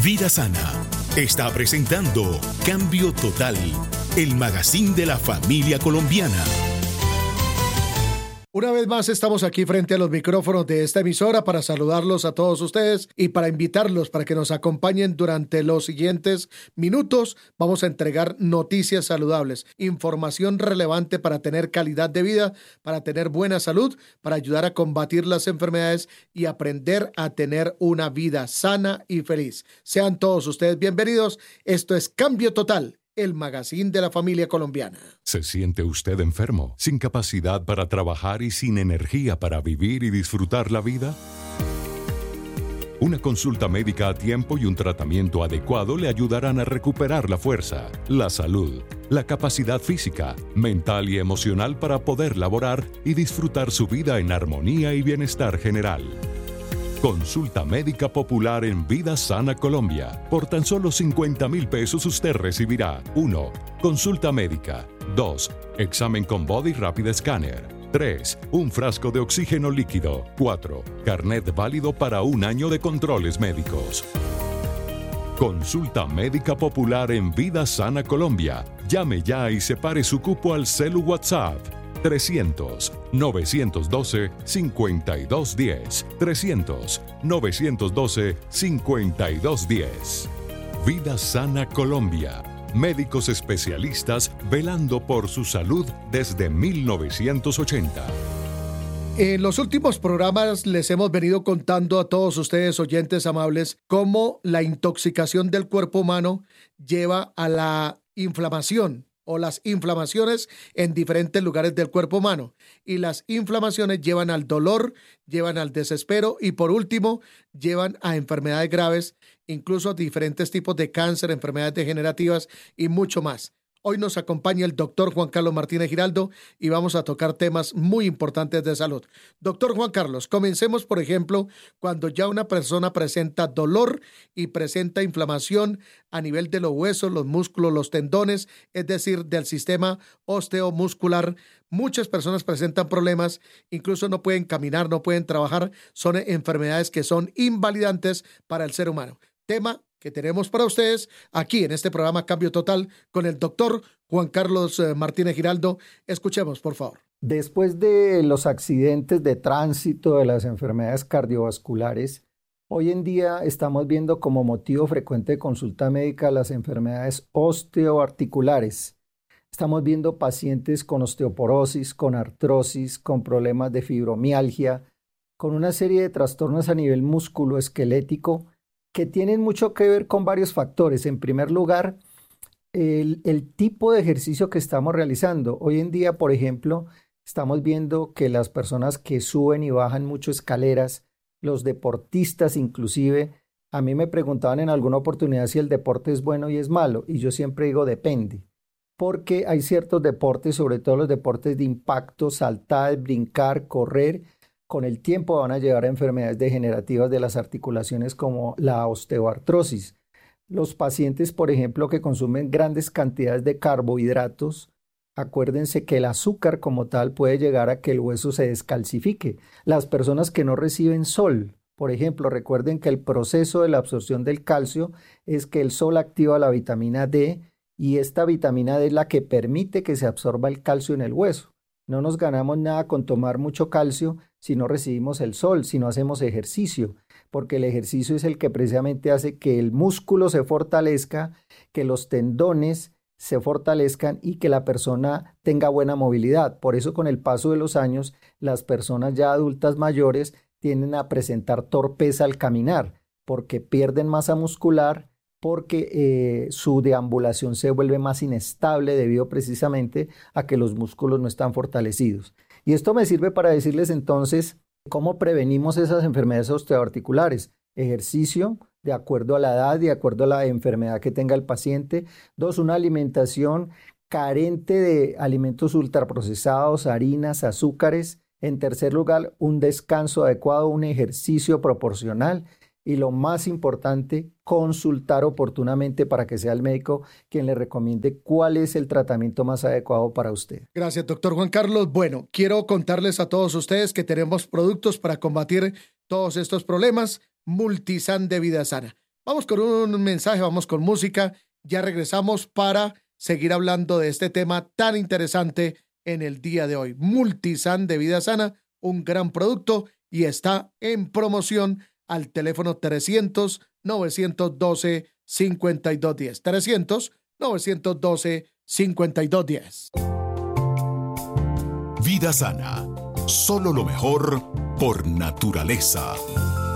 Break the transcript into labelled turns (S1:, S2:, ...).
S1: Vida Sana está presentando Cambio Total, el magazine de la familia colombiana.
S2: Una vez más estamos aquí frente a los micrófonos de esta emisora para saludarlos a todos ustedes y para invitarlos para que nos acompañen durante los siguientes minutos. Vamos a entregar noticias saludables, información relevante para tener calidad de vida, para tener buena salud, para ayudar a combatir las enfermedades y aprender a tener una vida sana y feliz. Sean todos ustedes bienvenidos. Esto es Cambio Total, el magazine de la familia colombiana.
S3: ¿Se siente usted enfermo, sin capacidad para trabajar y sin energía para vivir y disfrutar la vida? Una consulta médica a tiempo y un tratamiento adecuado le ayudarán a recuperar la fuerza, la salud, la capacidad física, mental y emocional para poder laborar y disfrutar su vida en armonía y bienestar general. Consulta médica popular en Vida Sana Colombia. Por tan solo 50,000 pesos usted recibirá 1. Consulta médica. 2. Examen con Body Rapid Scanner. 3. Un frasco de oxígeno líquido. 4. Carnet válido para 1 año de controles médicos. Consulta médica popular en Vida Sana Colombia. Llame ya y separe su cupo al celu WhatsApp. 300-912-5210. 300-912-5210. Vida Sana Colombia. Médicos especialistas velando por su salud desde 1980.
S2: En los últimos programas les hemos venido contando a todos ustedes, oyentes amables, cómo la intoxicación del cuerpo humano lleva a la inflamación o las inflamaciones en diferentes lugares del cuerpo humano. Y las inflamaciones llevan al dolor, llevan al desespero y por último llevan a enfermedades graves, incluso a diferentes tipos de cáncer, enfermedades degenerativas y mucho más. Hoy nos acompaña el doctor Juan Carlos Martínez Giraldo y vamos a tocar temas muy importantes de salud. Doctor Juan Carlos, comencemos por ejemplo cuando ya una persona presenta dolor y presenta inflamación a nivel de los huesos, los músculos, los tendones, es decir, del sistema osteomuscular. Muchas personas presentan problemas, incluso no pueden caminar, no pueden trabajar, son enfermedades que son invalidantes para el ser humano. Tema que tenemos para ustedes aquí en este programa Cambio Total con el doctor Juan Carlos Martínez Giraldo. Escuchemos, por favor.
S4: Después de los accidentes de tránsito, de las enfermedades cardiovasculares, hoy en día estamos viendo como motivo frecuente de consulta médica las enfermedades osteoarticulares. Estamos viendo pacientes con osteoporosis, con artrosis, con problemas de fibromialgia, con una serie de trastornos a nivel musculoesquelético que tienen mucho que ver con varios factores. En primer lugar, el tipo de ejercicio que estamos realizando. Hoy en día, por ejemplo, estamos viendo que las personas que suben y bajan mucho escaleras, los deportistas inclusive, a mí me preguntaban en alguna oportunidad si el deporte es bueno y es malo, y yo siempre digo depende, porque hay ciertos deportes, sobre todo los deportes de impacto, saltar, brincar, correr, con el tiempo van a llevar a enfermedades degenerativas de las articulaciones como la osteoartrosis. Los pacientes, por ejemplo, que consumen grandes cantidades de carbohidratos, acuérdense que el azúcar como tal puede llegar a que el hueso se descalcifique. Las personas que no reciben sol, por ejemplo, recuerden que el proceso de la absorción del calcio es que el sol activa la vitamina D y esta vitamina D es la que permite que se absorba el calcio en el hueso. No nos ganamos nada con tomar mucho calcio si no recibimos el sol, si no hacemos ejercicio, porque el ejercicio es el que precisamente hace que el músculo se fortalezca, que los tendones se fortalezcan y que la persona tenga buena movilidad. Por eso con el paso de los años, las personas ya adultas mayores tienden a presentar torpeza al caminar, porque pierden masa muscular, porque su deambulación se vuelve más inestable debido precisamente a que los músculos no están fortalecidos. Y esto me sirve para decirles entonces cómo prevenimos esas enfermedades osteoarticulares. Ejercicio de acuerdo a la edad, de acuerdo a la enfermedad que tenga el paciente. 2, una alimentación carente de alimentos ultraprocesados, harinas, azúcares. En tercer lugar, un descanso adecuado, un ejercicio proporcional. Y lo más importante, consultar oportunamente para que sea el médico quien le recomiende cuál es el tratamiento más adecuado para usted.
S2: Gracias, doctor Juan Carlos. Bueno, quiero contarles a todos ustedes que tenemos productos para combatir todos estos problemas. Multisan de Vida Sana. Vamos con un mensaje, vamos con música. Ya regresamos para seguir hablando de este tema tan interesante en el día de hoy. Multisan de Vida Sana, un gran producto y está en promoción al teléfono 300-912-5210. 300-912-5210.
S1: Vida Sana, solo lo mejor por naturaleza.